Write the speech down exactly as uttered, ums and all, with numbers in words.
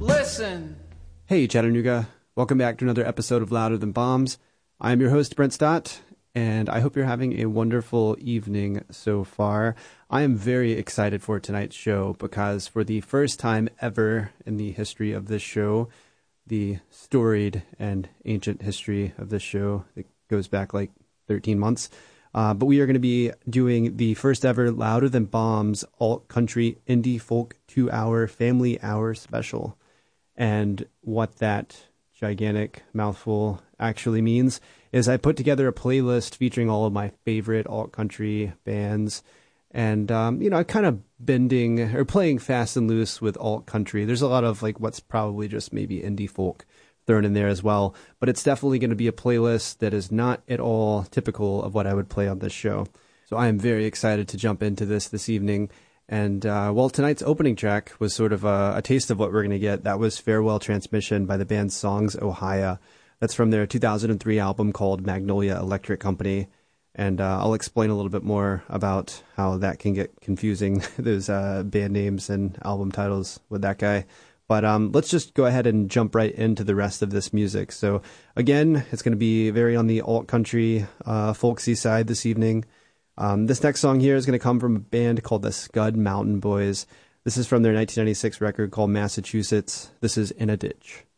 Listen. Hey, Chattanooga. Welcome back to another episode of Louder Than Bombs. I'm your host, Brent Stott, and I hope you're having a wonderful evening so far. I am very excited for tonight's show because for the first time ever in the history of this show, the storied and ancient history of this show that goes back like thirteen months, uh, but we are going to be doing the first ever Louder Than Bombs alt country indie folk two hour family hour special. And what that gigantic mouthful actually means is I put together a playlist featuring all of my favorite alt country bands, and um, you know, kind of bending or playing fast and loose with alt country. There's a lot of like what's probably just maybe indie folk thrown in there as well, but it's definitely going to be a playlist that is not at all typical of what I would play on this show. So I am very excited to jump into this this evening. And, uh, well, tonight's opening track was sort of a, a taste of what we're going to get. That was Farewell Transmission by the band Songs Ohia. That's from their two thousand three album called Magnolia Electric Company. And uh, I'll explain a little bit more about how that can get confusing, those uh, band names and album titles with that guy. But um, let's just go ahead and jump right into the rest of this music. So, again, it's going to be very on the alt country, uh, folksy side this evening. Um, this next song here is going to come from a band called the Scud Mountain Boys. This is from their nineteen ninety-six record called Massachusetts. This is In a Ditch.